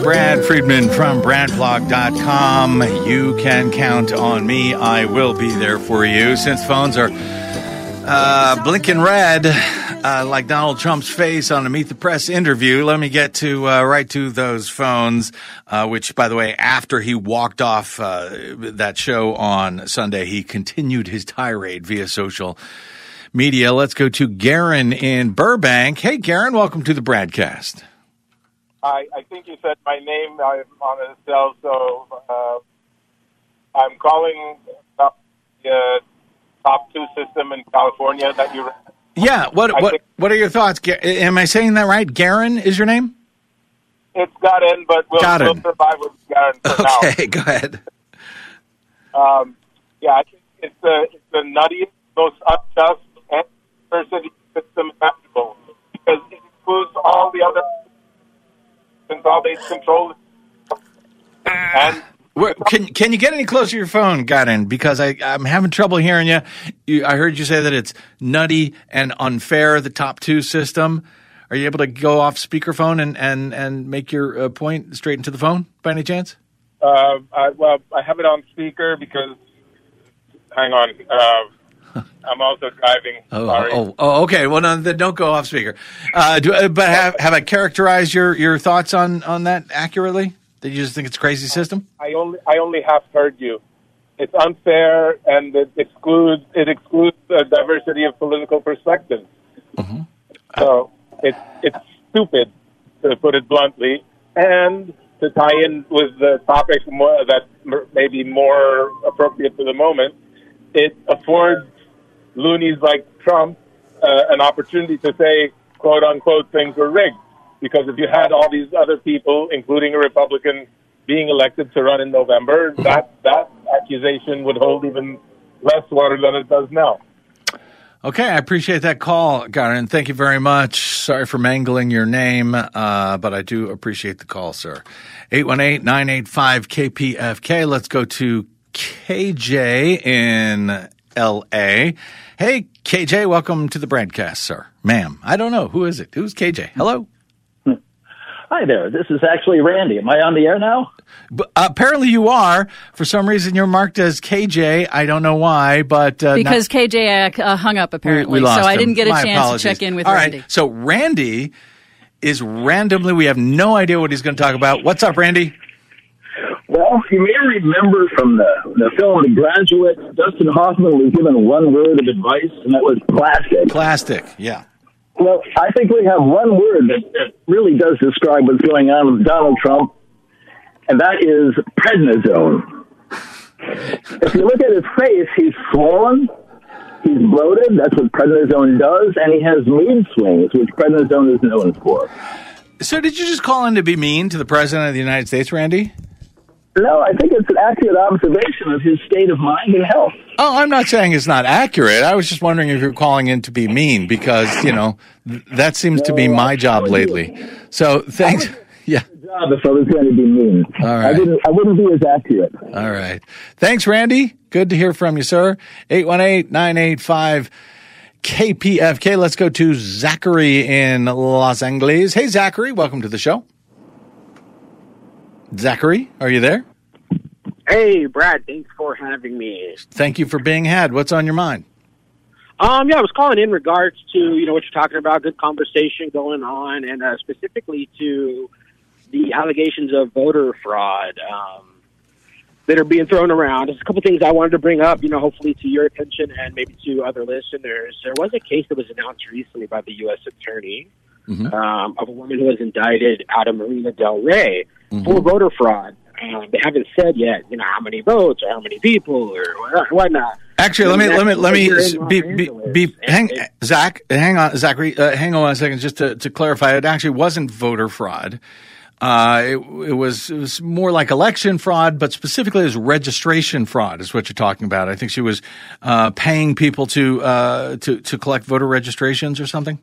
Brad Friedman from BradBlog.com. You can count on me. I will be there for you. Since phones are blinking red like Donald Trump's face on a Meet the Press interview, let me get to right to those phones, which, by the way, after he walked off that show on Sunday, he continued his tirade via social media. Let's go to Garen in Burbank. Hey, Garen, welcome to the Bradcast. I think you said my name. I'm on a cell, so I'm calling about the top 2 system in California that you. Yeah, what are your thoughts? Am I saying that right? Garen is your name? It's Garen, but we'll survive with Garen for now. Okay, go ahead. Yeah, I think it's the nuttiest, most unjust and diversity system imaginable because it includes all the other consolidated control. And can you get any closer to your phone, Garen? Because I'm having trouble hearing you. I heard you say that it's nutty and unfair, the top 2 system. Are you able to go off speakerphone and make your point straight into the phone by any chance? I have it on speaker because, hang on, I'm also driving. Sorry. Okay. Well, then don't go off speaker. But have I characterized your thoughts on that accurately? That you just think it's a crazy system? I only half heard you. It's unfair and it excludes a diversity of political perspectives. Mm-hmm. So it's stupid, to put it bluntly, and to tie in with the topic that may be more appropriate for the moment, it affords loonies like Trump an opportunity to say, quote unquote, things were rigged. Because if you had all these other people, including a Republican, being elected to run in November, that accusation would hold even less water than it does now. Okay, I appreciate that call, Garen. Thank you very much. Sorry for mangling your name, but I do appreciate the call, sir. 818-985-KPFK. Let's go to KJ in L.A. Hey, KJ, welcome to the Bradcast, sir. Ma'am, I don't know. Who is it? Who's KJ? Hello? Hi there. This is actually Randy. Am I on the air now? Apparently you are. For some reason, you're marked as KJ. I don't know why, but because KJ hung up apparently, we lost so I him. didn't get a chance apologies. to check in with All Randy. Right. So Randy is randomly. We have no idea what he's going to talk about. What's up, Randy? Well, you may remember from the film The Graduate, Dustin Hoffman was given one word of advice, and that was plastic. Plastic, yeah. Well, I think we have one word that really does describe what's going on with Donald Trump, and that is prednisone. If you look at his face, he's swollen, he's bloated, that's what prednisone does, and he has mood swings, which prednisone is known for. So did you just call in to be mean to the President of the United States, Randy? No, I think it's an accurate observation of his state of mind and health. Oh, I'm not saying it's not accurate. I was just wondering if you're calling in to be mean because, that seems to be my job lately. So thanks. Yeah. Job if I was going to be mean. All right. I wouldn't be as accurate. All right. Thanks, Randy. Good to hear from you, sir. 818-985-KPFK. Let's go to Zachary in Los Angeles. Hey, Zachary. Welcome to the show. Zachary, are you there? Hey, Brad, thanks for having me. Thank you for being had. What's on your mind? I was calling in regards to, what you're talking about, good conversation going on, and specifically to the allegations of voter fraud that are being thrown around. There's a couple things I wanted to bring up, hopefully to your attention and maybe to other listeners. There was a case that was announced recently by the U.S. Attorney of a woman who was indicted out of Marina Del Rey for voter fraud. They haven't said yet, how many votes or how many people or whatnot. Actually, hang on, Zachary, hang on a second, just to clarify. It actually wasn't voter fraud. It was more like election fraud, but specifically as registration fraud is what you're talking about. I think she was paying people to collect voter registrations or something.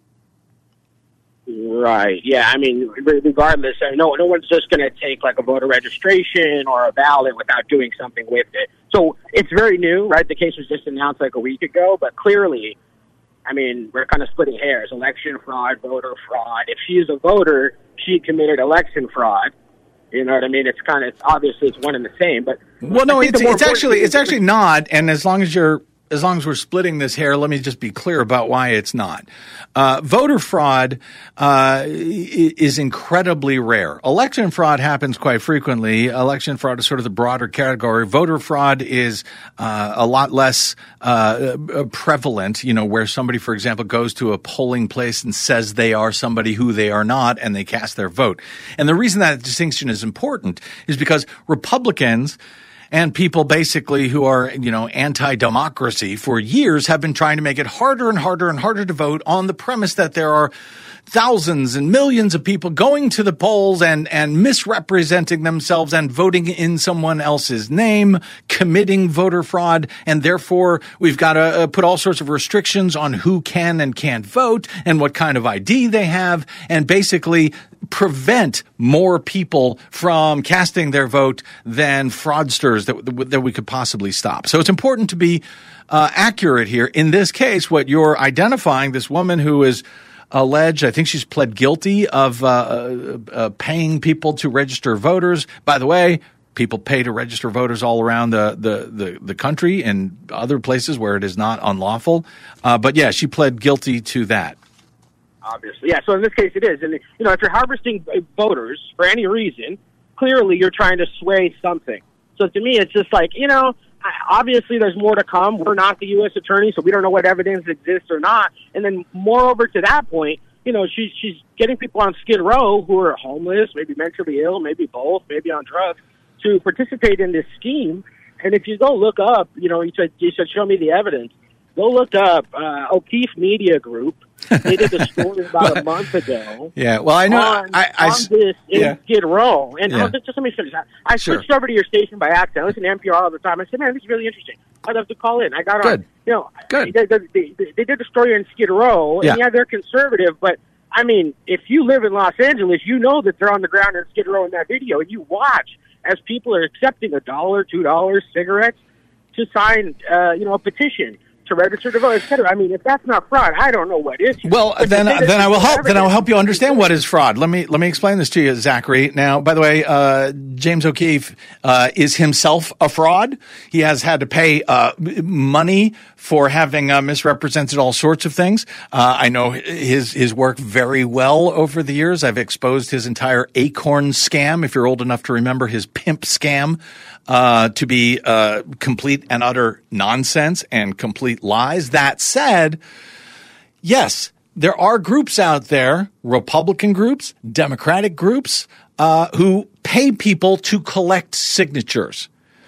Right. Yeah. Regardless, no one's just going to take like a voter registration or a ballot without doing something with it. So it's very new, right? The case was just announced like a week ago, but clearly, we're kind of splitting hairs. Election fraud, voter fraud. If she's a voter, she committed election fraud. You know what I mean? It's obviously it's one and the same, but well, no, it's actually not. And as long as we're splitting this hair, let me just be clear about why it's not. Voter fraud is incredibly rare. Election fraud happens quite frequently. Election fraud is sort of the broader category. Voter fraud is a lot less prevalent, where somebody, for example, goes to a polling place and says they are somebody who they are not, and they cast their vote. And the reason that distinction is important is because Republicans and people basically who are, anti-democracy for years have been trying to make it harder and harder and harder to vote on the premise that there are thousands and millions of people going to the polls and misrepresenting themselves and voting in someone else's name, committing voter fraud. And therefore, we've got to put all sorts of restrictions on who can and can't vote and what kind of ID they have, and basically prevent more people from casting their vote than fraudsters that we could possibly stop. So it's important to be accurate here. In this case, what you're identifying, this woman who is alleged, I think she's pled guilty of paying people to register voters. By the way, people pay to register voters all around the country and other places where it is not unlawful. But yeah, she pled guilty to that. Obviously, yeah. So in this case, it is. And, if you're harvesting voters for any reason, clearly you're trying to sway something. So to me, it's just like, obviously there's more to come. We're not the U.S. attorney, so we don't know what evidence exists or not. And then moreover to that point, she's getting people on Skid Row who are homeless, maybe mentally ill, maybe both, maybe on drugs, to participate in this scheme. And if you go look up, you said show me the evidence. Go look up O'Keefe Media Group. They did a story about a month ago. Yeah, well, I know. On this in Skid Row. And just let me finish. I switched over to your station by accident. I listen to NPR all the time. I said, man, this is really interesting. I'd love to call in. I got on. Good. They did a story in Skid Row, and they're conservative, but I mean, if you live in Los Angeles, you know that they're on the ground in Skid Row in that video, and you watch as people are accepting $1, $2 cigarettes to sign, a petition to register to vote, etc. I mean, if that's not fraud, I don't know what is. Well, then I will help. Then I will help you understand what is fraud. Let me explain this to you, Zachary. Now, by the way, James O'Keefe is himself a fraud. He has had to pay money for having misrepresented all sorts of things. I know his work very well over the years. I've exposed his entire Acorn scam, if you're old enough to remember his pimp scam, to be complete and utter nonsense and complete lies. That said, yes, there are groups out there, Republican groups, Democratic groups, who pay people to collect signatures.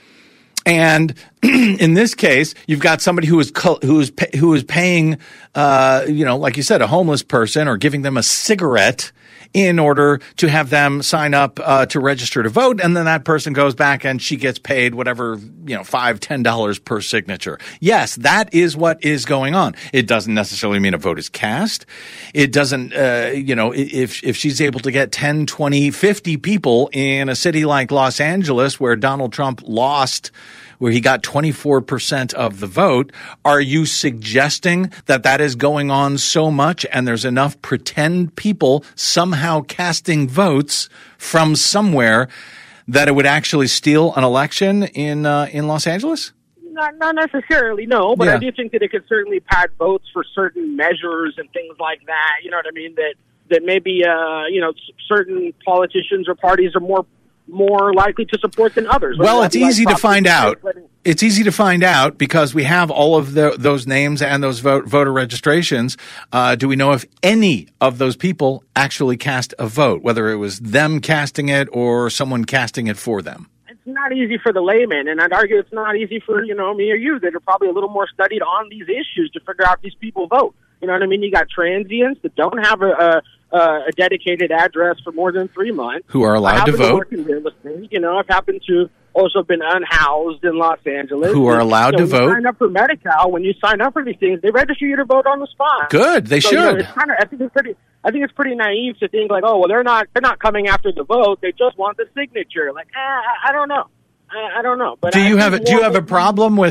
And in this case, you've got somebody who is paying, like you said, a homeless person, or giving them a cigarette in order to have them sign up to register to vote, and then that person goes back and she gets paid whatever, $5, $10 per signature. Yes, that is what is going on. It doesn't necessarily mean a vote is cast. It doesn't, if she's able to get 10, 20, 50 people in a city like Los Angeles where Donald Trump lost, where he got 24% of the vote, are you suggesting that is going on so much and there's enough pretend people somehow casting votes from somewhere that it would actually steal an election in Los Angeles? Not necessarily, no, but I do think that it could certainly pad votes for certain measures and things like that. You know what I mean? That maybe certain politicians or parties are more likely to support than others. Well, it's easy to find out. It's easy to find out because we have all of those names and those voter registrations. Do we know if any of those people actually cast a vote, whether it was them casting it or someone casting it for them? It's not easy for the layman, and I'd argue it's not easy for, me or you that are probably a little more studied on these issues to figure out if these people vote. You know what I mean? You got transients that don't have a dedicated address for more than 3 months. Who are allowed to vote. Work in real estate. I've happened to also been unhoused in Los Angeles. Who are allowed to vote. When you sign up for Medi-Cal, when you sign up for these things, they register you to vote on the spot. Good, they should. It's I think it's pretty naive to think like, oh, well, they're not coming after the vote. They just want the signature. Like, I don't know. I don't know. But do you have a problem with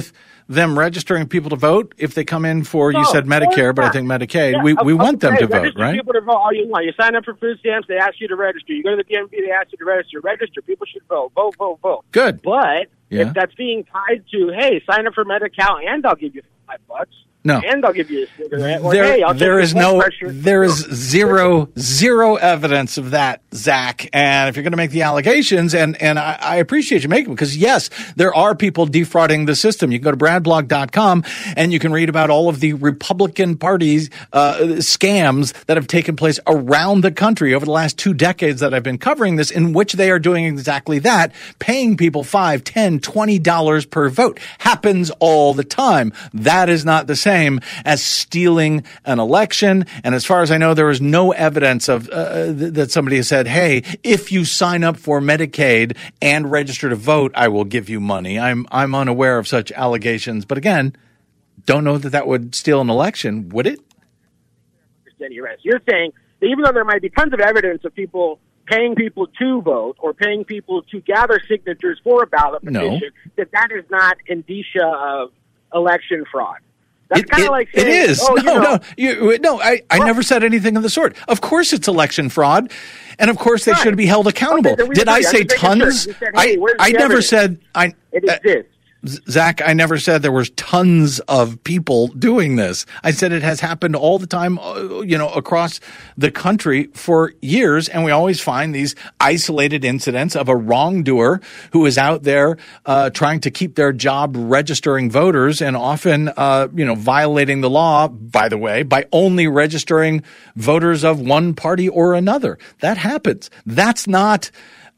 them registering people to vote if they come in for, you said of Medicare, but I not. think Medicaid. Yeah, we want them to vote, register right? people to vote all you want. You sign up for food stamps, they ask you to register. You go to the DMV, they ask you to register. Register. People should vote. Vote, vote, vote. Good. But Yeah. if that's being tied to, hey, sign up for Medi-Cal and I'll give you $5. No. And I'll give you a cigarette. Or, hey, I'll there take is your blood no, pressure. there is zero evidence of that, Zach. And if you're going to make the allegations, and I appreciate you making them, because yes, there are people defrauding the system. You can go to bradblog.com and you can read about all of the Republican Party's scams that have taken place around the country over the last 2 decades that I've been covering this, in which they are doing exactly that, paying people $5, $10, $20 per vote. Happens all the time. That is not the same as stealing an election. And as far as I know, there is no evidence of that somebody has said, hey, if you sign up for Medicaid and register to vote, I will give you money. I'm unaware of such allegations. But again, don't know that would steal an election, would it? You're saying that even though there might be tons of evidence of people paying people to vote or paying people to gather signatures for a ballot petition, that is not indicia of election fraud. That's kind of like saying, it is. I Well, never said anything of the sort. Of course it's election fraud, and of course they Right. should be held accountable. Okay, then we Did I agree. say I'm just making sure. tons? You said, hey, where's the I never evidence? said It exists. Zach, I never said there was tons of people doing this. I said it has happened all the time, across the country for years. And we always find these isolated incidents of a wrongdoer who is out there, trying to keep their job registering voters and often, violating the law, by the way, by only registering voters of one party or another. That happens. That's not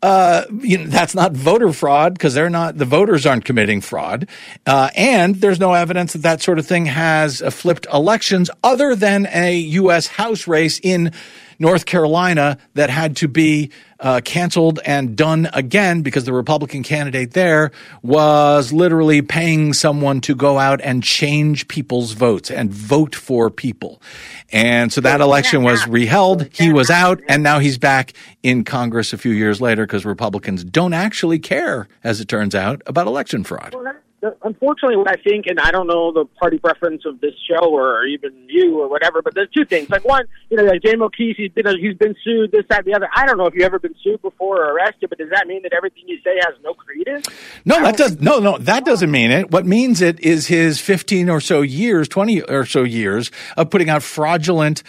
that's not voter fraud, because the voters aren't committing fraud. And there's no evidence that sort of thing has flipped elections, other than a U.S. House race in North Carolina that had to be canceled and done again because the Republican candidate there was literally paying someone to go out and change people's votes and vote for people. And so that election was reheld. He was out, and now he's back in Congress a few years later because Republicans don't actually care, as it turns out, about election fraud. Well, unfortunately, what I think, and I don't know the party preference of this show or even you or whatever, but there's two things. Like one, like Jay O'Keefe, he's been sued, this, that, the other. I don't know if you've ever been sued before or arrested, but does that mean that everything you say has no credence? No, that doesn't mean it. What means it is his 15 or so years, 20 or so years of putting out fraudulent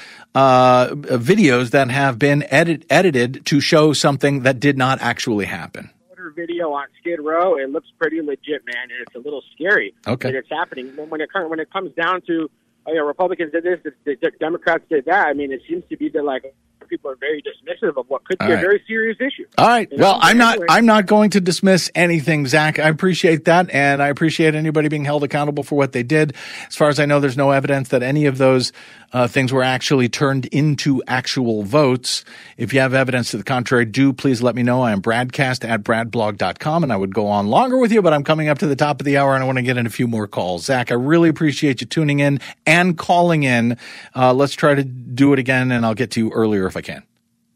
videos that have been edited to show something that did not actually happen. Video on Skid Row, it looks pretty legit, man, and it's a little scary that it's happening. When it comes down to Republicans did this, the Democrats did that, I mean, it seems to be that like people are very dismissive of what could be a very serious issue. All right. Well, I'm not going to dismiss anything, Zach. I appreciate that, and I appreciate anybody being held accountable for what they did. As far as I know, there's no evidence that any of those things were actually turned into actual votes. If you have evidence to the contrary, do please let me know. I am bradcast@bradblog.com, and I would go on longer with you, but I'm coming up to the top of the hour, and I want to get in a few more calls. Zach, I really appreciate you tuning in and calling in. Let's try to do it again, and I'll get to you earlier if I can.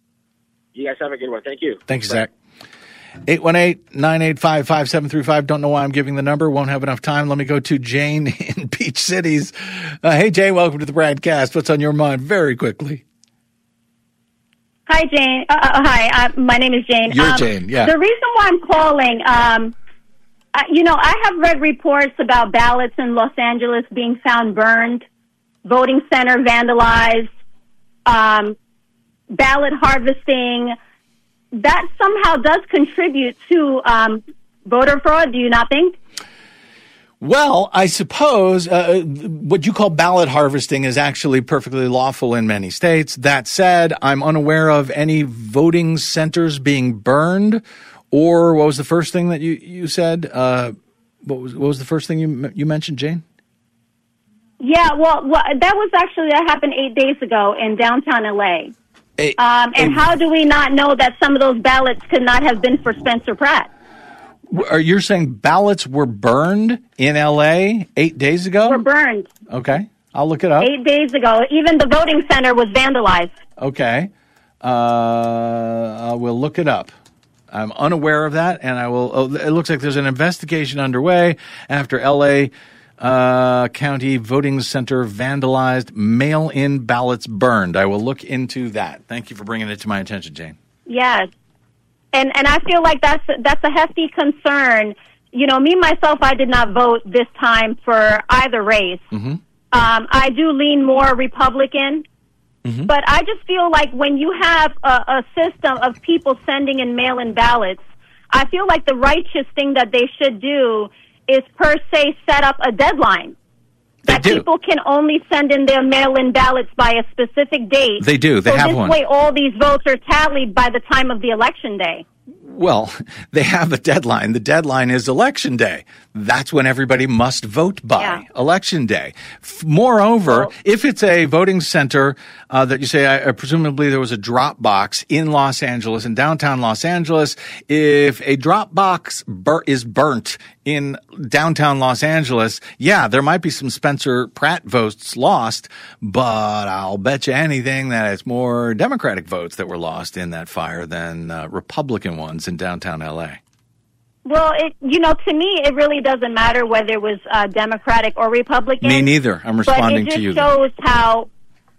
You guys have a good one. Thank you. Thanks, Zach. 818-985-5735. Don't know why I'm giving the number. Won't have enough time. Let me go to Jane in Beach Cities. Hey, Jane, welcome to the Bradcast. What's on your mind? Very quickly. Hi, Jane. Hi, my name is Jane. You're Jane, yeah. The reason why I'm calling, I have read reports about ballots in Los Angeles being found burned, voting center vandalized, ballot harvesting. That somehow does contribute to voter fraud, do you not think? Well, I suppose what you call ballot harvesting is actually perfectly lawful in many states. That said, I'm unaware of any voting centers being burned. Or what was the first thing that you said? What was the first thing you mentioned, Jane? Yeah, well, that happened 8 days ago in downtown L.A. And how do we not know that some of those ballots could not have been for Spencer Pratt? Are you saying ballots were burned in L.A. 8 days ago? Were burned. Okay. I'll look it up. 8 days ago. Even the voting center was vandalized. Okay. We'll look it up. I'm unaware of that, and I will. It looks like there's an investigation underway after L.A. County voting center vandalized, mail-in ballots burned. I will look into that. Thank you for bringing it to my attention, Jane. Yes. And I feel like that's a hefty concern. You know, me, myself, I did not vote this time for either race. Mm-hmm. I do lean more Republican. Mm-hmm. But I just feel like when you have a system of people sending in mail-in ballots, I feel like the righteous thing that they should do is per se set up a deadline. That people can only send in their mail-in ballots by a specific date. They do. They have one. So this way all these votes are tallied by the time of the election day. Well, they have a deadline. The deadline is Election Day. That's when everybody must vote by, Election Day. Moreover, if it's a voting center that you say, presumably there was a drop box in Los Angeles, in downtown Los Angeles, if a drop box is burnt in downtown Los Angeles, there might be some Spencer Pratt votes lost, but I'll bet you anything that it's more Democratic votes that were lost in that fire than Republican ones in downtown L.A. Well, to me, it really doesn't matter whether it was Democratic or Republican. Me neither. I'm responding to you. But it just shows how,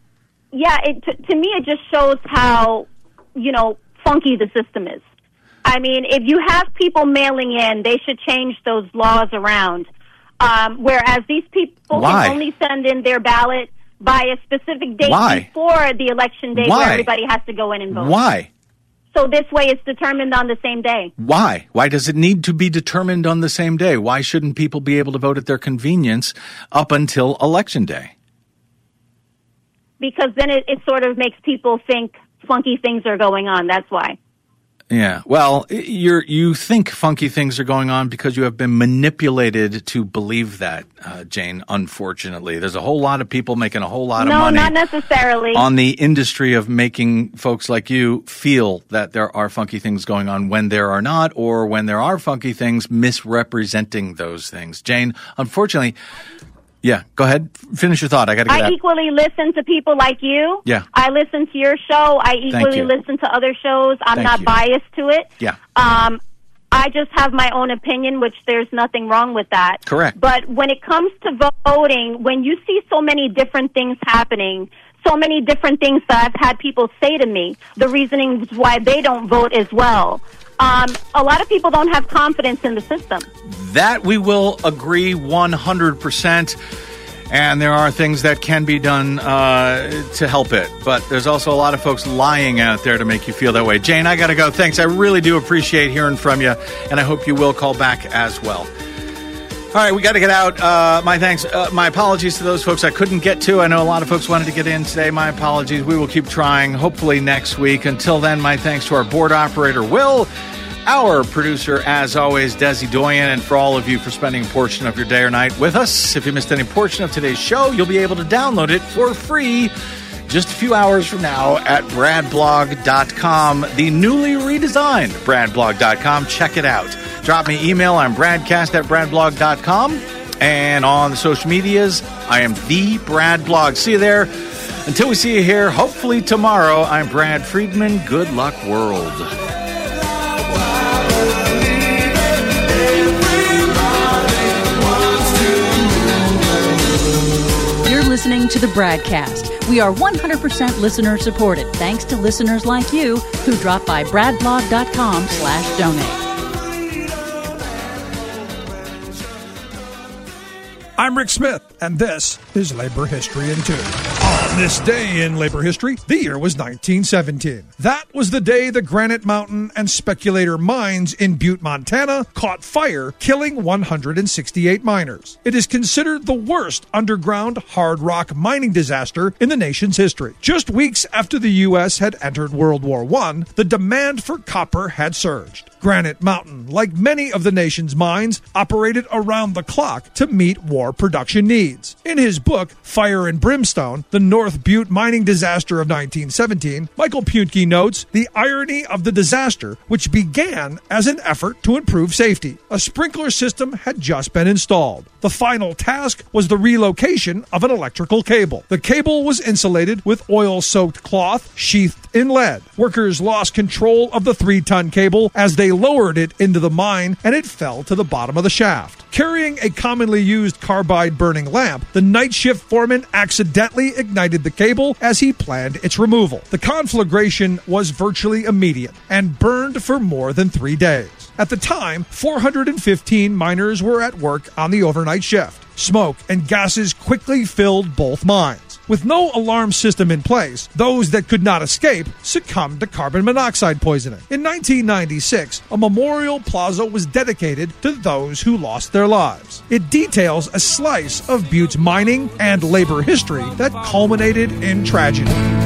to me, it just shows how, funky the system is. I mean, if you have people mailing in, they should change those laws around. Whereas these people can only send in their ballot by a specific date before the election day where everybody has to go in and vote. Why? So this way it's determined on the same day. Why? Why does it need to be determined on the same day? Why shouldn't people be able to vote at their convenience up until Election Day? Because then it sort of makes people think funky things are going on. That's why. Yeah. Well, you think funky things are going on because you have been manipulated to believe that, Jane, unfortunately. There's a whole lot of people making a whole lot of money. No, not necessarily. On the industry of making folks like you feel that there are funky things going on when there are not, or when there are funky things, misrepresenting those things. Jane, unfortunately... Yeah, go ahead. Finish your thought. I equally listen to people like you. Yeah. I listen to your show. I equally listen to other shows. I'm not biased to it. Yeah. I just have my own opinion, which there's nothing wrong with that. Correct. But when it comes to voting, when you see so many different things happening, so many different things that I've had people say to me, the reasonings why they don't vote as well. A lot of people don't have confidence in the system. That we will agree 100%. And there are things that can be done to help it. But there's also a lot of folks lying out there to make you feel that way. Jane, I got to go. Thanks. I really do appreciate hearing from you. And I hope you will call back as well. All right, we got to get out. My thanks. My apologies to those folks I couldn't get to. I know a lot of folks wanted to get in today. My apologies. We will keep trying, hopefully next week. Until then, my thanks to our board operator, Will, our producer, as always, Desi Doyen, and for all of you for spending a portion of your day or night with us. If you missed any portion of today's show, you'll be able to download it for free just a few hours from now at bradblog.com, the newly redesigned bradblog.com. Check it out. Drop me email. I'm bradcast@bradblog.com. And on the social medias, I am the Brad Blog. See you there. Until we see you here, hopefully tomorrow, I'm Brad Friedman. Good luck, world. You're listening to the Bradcast. We are 100% listener supported, thanks to listeners like you who drop by bradblog.com/donate. I'm Rick Smith, and this is Labor History in 2. On this day in labor history, the year was 1917. That was the day the Granite Mountain and Speculator Mines in Butte, Montana caught fire, killing 168 miners. It is considered the worst underground hard rock mining disaster in the nation's history. Just weeks after the U.S. had entered World War I, the demand for copper had surged. Granite Mountain, like many of the nation's mines, operated around the clock to meet war production needs. In his book, Fire and Brimstone, The North Butte Mining Disaster of 1917, Michael Punke notes the irony of the disaster, which began as an effort to improve safety. A sprinkler system had just been installed. The final task was the relocation of an electrical cable. The cable was insulated with oil-soaked cloth sheathed in lead. Workers lost control of the 3-ton cable as they They lowered it into the mine and it fell to the bottom of the shaft. Carrying a commonly used carbide-burning lamp, the night shift foreman accidentally ignited the cable as he planned its removal. The conflagration was virtually immediate and burned for more than 3 days. At the time, 415 miners were at work on the overnight shift. Smoke and gases quickly filled both mines. With no alarm system in place, those that could not escape succumbed to carbon monoxide poisoning. In 1996, a memorial plaza was dedicated to those who lost their lives. It details a slice of Butte's mining and labor history that culminated in tragedy.